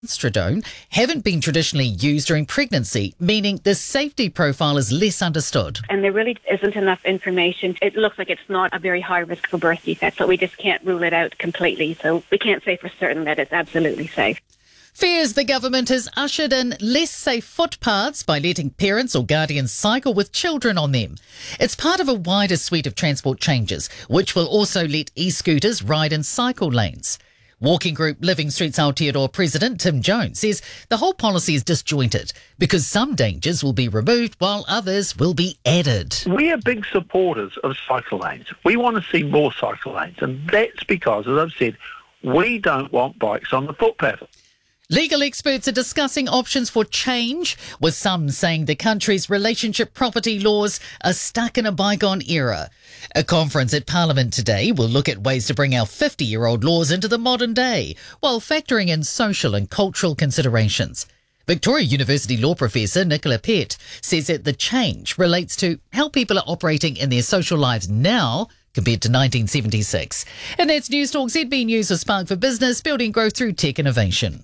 Estradiol haven't been traditionally used during pregnancy, meaning the safety profile is less understood. And there really isn't enough information. It looks like it's not a very high risk for birth defects, but we just can't rule it out completely. So we can't say for certain that it's absolutely safe. Fears the government has ushered in less safe footpaths by letting parents or guardians cycle with children on them. It's part of a wider suite of transport changes, which will also let e-scooters ride in cycle lanes. Walking group Living Streets Aotearoa President Tim Jones says the whole policy is disjointed because some dangers will be removed while others will be added. We are big supporters of cycle lanes. We want to see more cycle lanes, and that's because, as I've said, we don't want bikes on the footpath. Legal experts are discussing options for change, with some saying the country's relationship property laws are stuck in a bygone era. A conference at Parliament today will look at ways to bring our 50-year-old laws into the modern day, while factoring in social and cultural considerations. Victoria University law professor Nicola Pett says that the change relates to how people are operating in their social lives now compared to 1976. And that's News Talk ZB News with Spark for Business, building growth through tech innovation.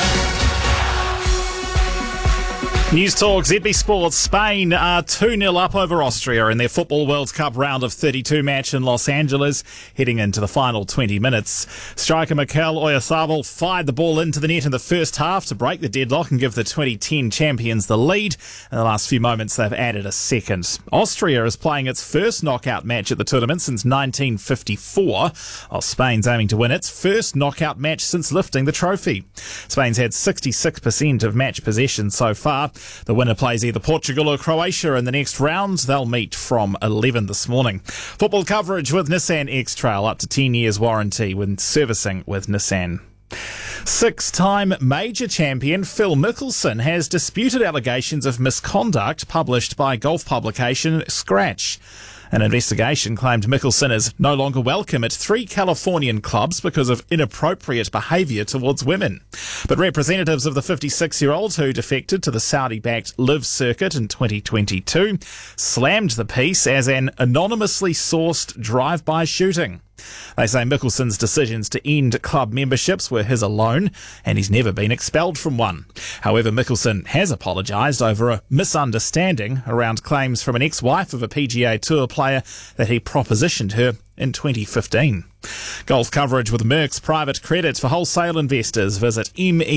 News Talk ZB Sports. Spain are 2-0 up over Austria in their Football World Cup round of 32 match in Los Angeles, heading into the final 20 minutes. Striker Mikel Oyarzabal fired the ball into the net in the first half to break the deadlock and give the 2010 champions the lead. In the last few moments, they've added a second. Austria is playing its first knockout match at the tournament since 1954, while Spain's aiming to win its first knockout match since lifting the trophy. Spain's had 66% of match possession so far. The winner plays either Portugal or Croatia in the next round. They'll meet from 11 this morning. Football coverage with Nissan X-Trail, up to 10 years warranty when servicing with Nissan. Six-time major champion Phil Mickelson has disputed allegations of misconduct published by golf publication Scratch. An investigation claimed Mickelson is no longer welcome at 3 Californian clubs because of inappropriate behaviour towards women. But representatives of the 56-year-old who defected to the Saudi-backed Live circuit in 2022 slammed the piece as an anonymously sourced drive-by shooting. They say Mickelson's decisions to end club memberships were his alone, and he's never been expelled from one. However, Mickelson has apologised over a misunderstanding around claims from an ex-wife of a PGA Tour player that he propositioned her in 2015. Golf coverage with Merck's private credit for wholesale investors. Visit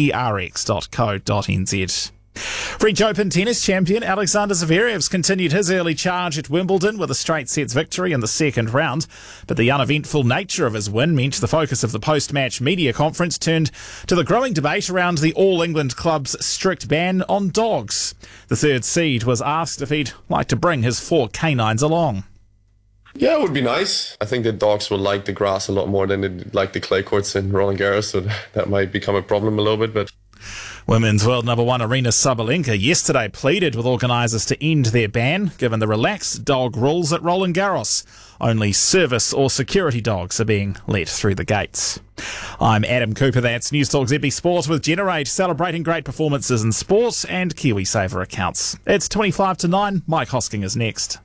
merx.co.nz. French Open tennis champion Alexander Zverev's continued his early charge at Wimbledon with a straight sets victory in the second round, but the uneventful nature of his win meant the focus of the post-match media conference turned to the growing debate around the All England club's strict ban on dogs. The third seed was asked if he'd like to bring his 4 canines along. Yeah, it would be nice. I think the dogs will like the grass a lot more than they like the clay courts in Roland Garros, so that might become a problem a little bit, but Women's world number 1 Aryna Sabalenka yesterday pleaded with organisers to end their ban, given the relaxed dog rules at Roland Garros. Only service or security dogs are being let through the gates. I'm Adam Cooper, that's News Talk ZB Sport with Generate, celebrating great performances in sport and KiwiSaver accounts. It's 25 to 9, Mike Hosking is next.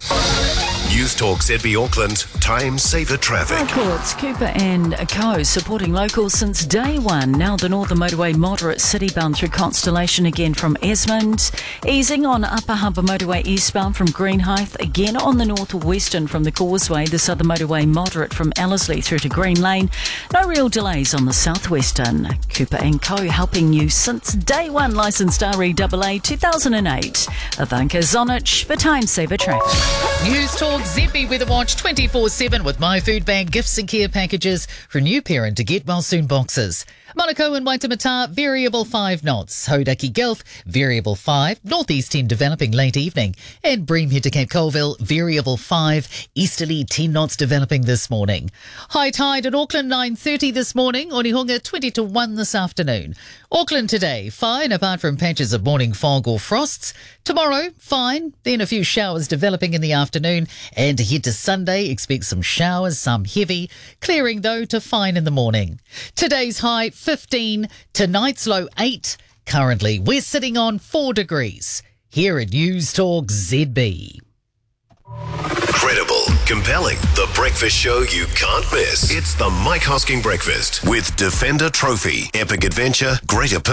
News Talk ZB Auckland, Time Saver Traffic. Reports Cooper and Co. supporting locals since day one. Now the Northern Motorway moderate citybound through Constellation again from Esmond. Easing on Upper Harbour Motorway eastbound from Greenhithe. Again on the northwestern from the Causeway. The Southern Motorway moderate from Ellerslie through to Green Lane. No real delays on the southwestern. Cooper and Co. helping you since day one. Licensed REAA 2008. Ivanka Zonich for Time Saver Traffic. News Talk ZB Weather Watch 24/7 with My Food Bag gifts and care packages for a new parent to get well soon boxes. Monaco and Waitemata, variable 5 knots. Hodaki Gulf, variable 5. Northeast 10 developing late evening. And Breamhead to Cape Colville, variable 5. Easterly 10 knots developing this morning. High tide at Auckland 9:30 this morning. Onehunga 20 to 1 this afternoon. Auckland today, fine apart from patches of morning fog or frosts. Tomorrow, fine. Then a few showers developing in the afternoon. And ahead to Sunday, expect some showers, some heavy. Clearing though to fine in the morning. Today's high 15, tonight's low 8. Currently, we're sitting on 4 degrees. Here at News Talk ZB. Credible, compelling, the breakfast show you can't miss. It's the Mike Hosking Breakfast with Defender Trophy, Epic Adventure, Greater